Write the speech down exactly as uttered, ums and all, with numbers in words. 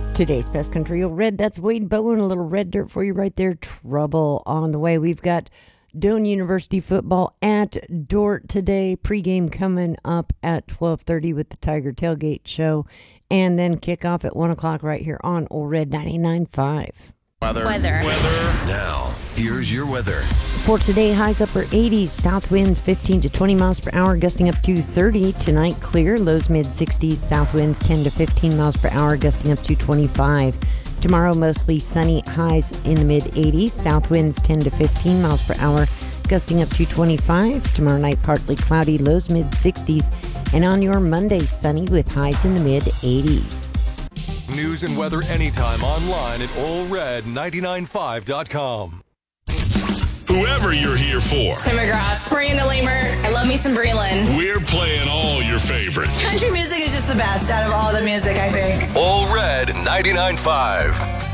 Today's Best Country Old Red, that's Wade Bowen, a little red dirt for you right there. Trouble on the way. We've got Doane University football at Dordt today. Pregame coming up at twelve thirty with the Tiger Tailgate Show. And then kickoff at one o'clock right here on Old Red ninety-nine point five. Weather. Weather. Weather. Now, here's your weather. For today, highs upper eighties, south winds fifteen to twenty miles per hour, gusting up to thirty. Tonight, clear, lows mid sixties, south winds ten to fifteen miles per hour, gusting up to twenty-five. Tomorrow, mostly sunny, highs in the mid eighties, south winds ten to fifteen miles per hour, gusting up to twenty-five. Tomorrow night, partly cloudy, lows mid sixties. And on your Monday, sunny with highs in the mid eighties. News and weather anytime online at ole red nine nine five dot com. Whoever you're here for, Tim McGraw, Miranda Lamer, I love me some Breland. we're playing all your favorites. Country music is just the best out of all the music, I think. ole red ninety-nine point five.